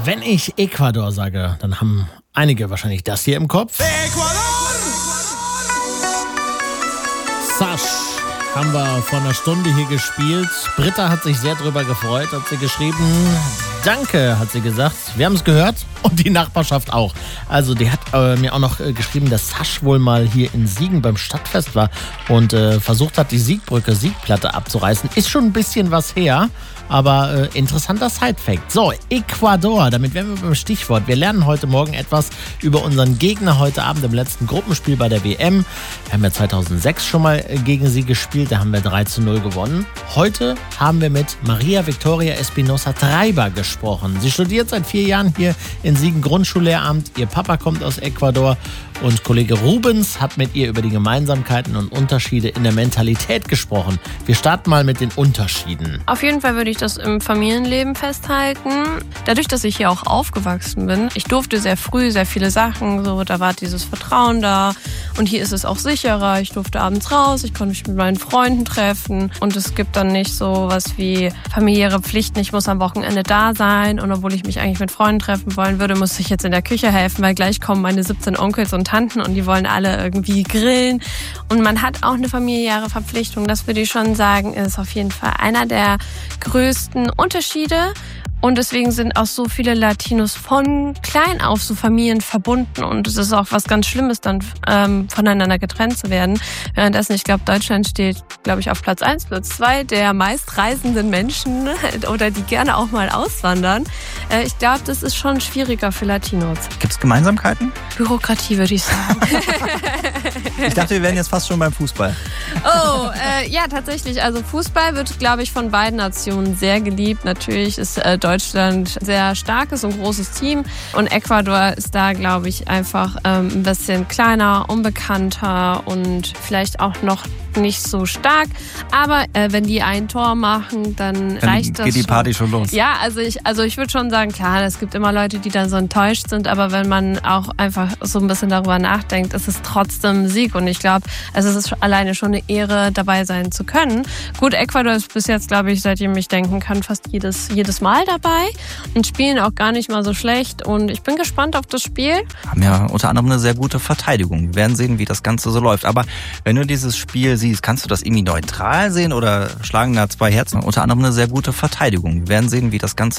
Wenn ich Ecuador sage, dann haben einige wahrscheinlich das hier im Kopf. Ecuador! Sash haben wir vor einer Stunde hier gespielt. Britta hat sich sehr drüber gefreut, hat sie geschrieben. Danke, hat sie gesagt. Wir haben es gehört und die Nachbarschaft auch. Also die hat mir auch noch geschrieben, dass Sash wohl mal hier in Siegen beim Stadtfest war und versucht hat, die Siegplatte abzureißen. Ist schon ein bisschen was her, aber interessanter Sidefact. So, Ecuador, damit wären wir beim Stichwort. Wir lernen heute Morgen etwas über unseren Gegner heute Abend im letzten Gruppenspiel bei der WM. Wir haben ja 2006 schon mal gegen sie gespielt, da haben wir 3:0 gewonnen. Heute haben wir mit Maria Victoria Espinosa Treiber gesprochen. Sie studiert seit 4 Jahren hier in Siegen Grundschullehramt. Ihr Papa kommt aus Ecuador und Kollege Rubens hat mit ihr über die Gemeinsamkeiten und Unterschiede in der Mentalität gesprochen. Wir starten mal mit den Unterschieden. Auf jeden Fall würde ich das im Familienleben festhalten. Dadurch, dass ich hier auch aufgewachsen bin, ich durfte sehr früh sehr viele Sachen, so, da war dieses Vertrauen da und hier ist es auch sicherer. Ich durfte abends raus, ich konnte mich mit meinen Freunden treffen und es gibt dann nicht so was wie familiäre Pflichten, ich muss am Wochenende da sein und obwohl ich mich eigentlich mit Freunden treffen wollen würde, muss ich jetzt in der Küche helfen, weil gleich kommen meine 17 Onkels und Tanten und die wollen alle irgendwie grillen und man hat auch eine familiäre Verpflichtung. Das würde ich schon sagen, ist auf jeden Fall einer der größten Unterschiede. Und deswegen sind auch so viele Latinos von klein auf so Familien verbunden. Und es ist auch was ganz Schlimmes, dann voneinander getrennt zu werden. Währenddessen, ich glaube, Deutschland steht, glaube ich, auf Platz 1, Platz 2 der meistreisenden Menschen oder die gerne auch mal auswandern. Ich glaube, das ist schon schwieriger für Latinos. Gibt es Gemeinsamkeiten? Bürokratie, würde ich sagen. Ich dachte, wir wären jetzt fast schon beim Fußball. Oh, ja, tatsächlich. Also Fußball wird, glaube ich, von beiden Nationen sehr geliebt. Natürlich ist Deutschland ein sehr starkes und großes Team. Und Ecuador ist da, glaube ich, einfach ein bisschen kleiner, unbekannter und vielleicht auch noch nicht so stark. Aber wenn die ein Tor machen, dann reicht das. Geht die Party schon los. Ja, also ich würde schon sagen, klar, es gibt immer Leute, die da so enttäuscht sind. Aber wenn man auch einfach so ein bisschen darüber nachdenkt, ist es trotzdem ein Sieg. Und ich glaube, es ist alleine schon eine Ehre, dabei sein zu können. Gut, Ecuador ist bis jetzt, glaube ich, seitdem ich denken kann, fast jedes Mal dabei und spielen auch gar nicht mal so schlecht. Und ich bin gespannt auf das Spiel. Haben ja unter anderem eine sehr gute Verteidigung. Wir werden sehen, wie das Ganze so läuft. Aber wenn du dieses Spiel siehst, kannst du das irgendwie neutral sehen oder schlagen da 2 Herzen? Unter anderem eine sehr gute Verteidigung. Wir werden sehen, wie das Ganze